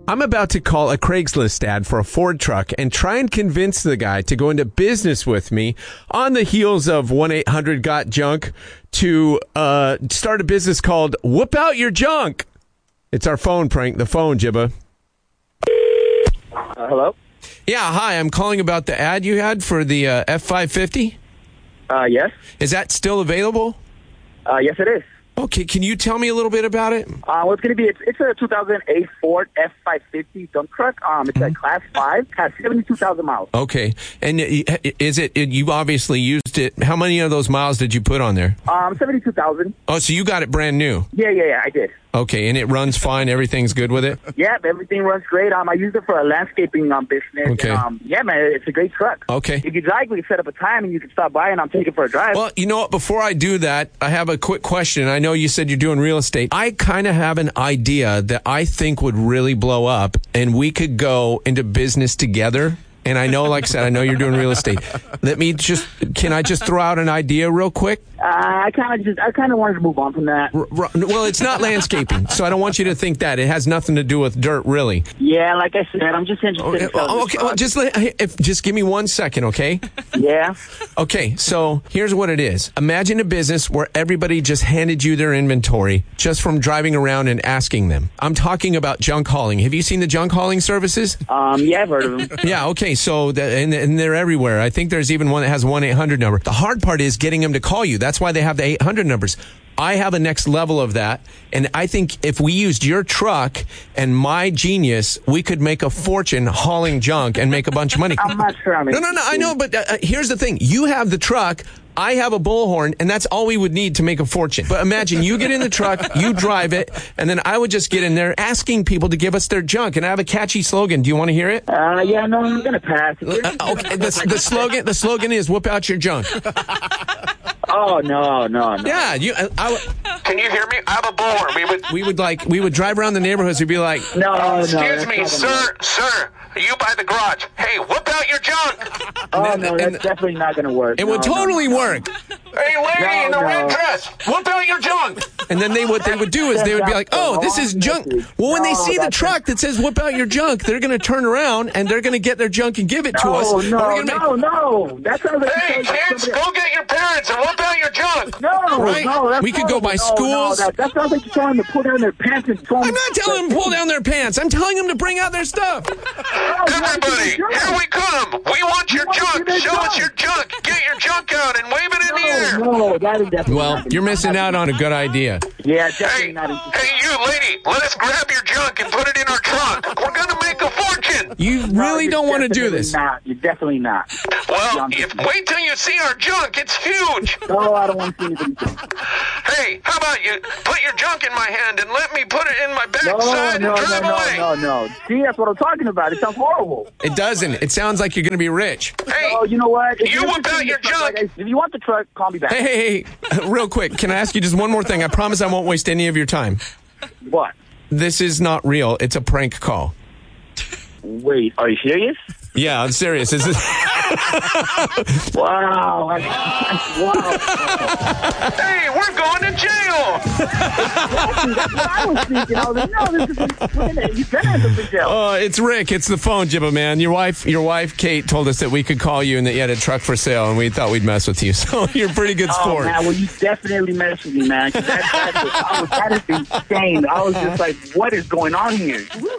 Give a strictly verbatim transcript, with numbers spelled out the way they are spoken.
I'm about to call a Craigslist ad for a Ford truck and try and convince the guy to go into business with me on the heels of one eight hundred got junk to uh, start a business called Whoop Out Your Junk. It's our phone prank, the phone, Jibba. Uh, hello? Yeah, hi. I'm calling about the ad you had for the uh, F five fifty. Uh, yes. Is that still available? Uh, yes, it is. Okay, can you tell me a little bit about it? Uh, well, it's going to be, it's, it's a two thousand eight Ford F five fifty dump truck. Um, it's mm-hmm. a class five, has seventy-two thousand miles. Okay, and is it, you obviously used it, how many of those miles did you put on there? Um, seventy-two thousand. Oh, so you got it brand new? Yeah, yeah, yeah, I did. Okay, and it runs fine, everything's good with it? Yeah, everything runs great. Um, I use it for a landscaping um, business. Okay. And, um, yeah, man, it's a great truck. Okay. If you'd like, we can set up a time and you can stop by and I'll take it for a drive. Well, you know what, before I do that, I have a quick question. I know you said you're doing real estate. I kind of have an idea that I think would really blow up, and we could go into business together. And I know, like I said, I know you're doing real estate. Let me just, can I just throw out an idea real quick? Uh, I kind of just, I kind of wanted to move on from that. R- r- well, it's not landscaping, so I don't want you to think that. It has nothing to do with dirt, really. Yeah, like I said, I'm just interested okay, in selling okay, well, just, let, if, just give me one second, okay? Yeah. Okay, so here's what it is. Imagine a business where everybody just handed you their inventory just from driving around and asking them. I'm talking about junk hauling. Have you seen the junk hauling services? Um, yeah, I've heard of them. Yeah, okay, so, the, and, and they're everywhere. I think there's even one that has a one eight hundred number. The hard part is getting them to call you. That's why they have the eight hundred numbers. I have a next level of that, and I think if we used your truck and my genius, we could make a fortune hauling junk and make a bunch of money. I'm not sure I'm No, no, no, I know, but uh, here's the thing. You have the truck. I have a bullhorn, and that's all we would need to make a fortune. But imagine you get in the truck, you drive it, and then I would just get in there asking people to give us their junk. And I have a catchy slogan. Do you want to hear it? Uh, yeah, no, I'm going to pass. Uh, okay, the, the slogan, the slogan is "Whoop out your junk." Oh no, no, no. Yeah, you. I, I, Can you hear me? I have a bullhorn. We would. We would like. We would drive around the neighborhoods. We'd be like, No, no. Excuse me, sir, sir. You by the garage. Hey, whoop out your junk. Oh then, no, that's definitely not going to work. It no, would totally no, no. work. Hey, lady No, in the no. red dress. Whoop out your junk. And then they what they would do is they would be like, "Oh, this is junk." Well, when they No, see the that's- truck that says "Whip out your junk," they're going to turn around and they're going to get their junk and give it to us. No, And no, we're gonna no, no. That sounds like Hey, kids, go get your parents and whoop out your junk. No, Right? no, that's We could go horrible. by No, schools. No, that, that sounds like you're telling them to pull down their pants and throw I'm not telling them to pull down their pants. I'm telling them to bring out their stuff. Everybody, here we come. We want your You want to junk. see their Show us junk. your junk. Get your junk out and wave it in the air. No, no, that is definitely Well, not you're missing out on a good idea. Yeah, definitely Hey, not interested. hey, you lady, let us grab your junk and put it in our trunk. We're gonna make a fortune. You No, really you're don't want to do definitely this. Not. You're definitely not. Well, if, wait till you see our junk. It's huge. No, I don't want to see anything. Hey, how about you put your junk in my hand and let me put it in my No, backside no, and no, drive no, away? no, no. See, that's what I'm talking about. It sounds horrible. It doesn't. It sounds like you're going to be rich. Hey, Oh, you know what? If you you're whip interested out in your the truck, junk. like, if you want the truck, call me back. Hey, hey, hey, real quick. Can I ask you just one more thing? I promise I won't waste any of your time. What? This is not real. It's a prank call. Wait, are you serious? Yeah, I'm serious. Is this? Wow. I- wow. hey, we're going to jail. That's what I was thinking. I was like, no, this is you've been in the big jail. Oh, it's Rick. It's the phone, Jibba, man. Your wife, your wife, Kate, told us that we could call you and that you had a truck for sale, and we thought we'd mess with you. So you're a pretty good Oh, sport. man, well, you definitely messed with me, man. 'Cause That, that, was, I was, that is insane. I was just like, what is going on here?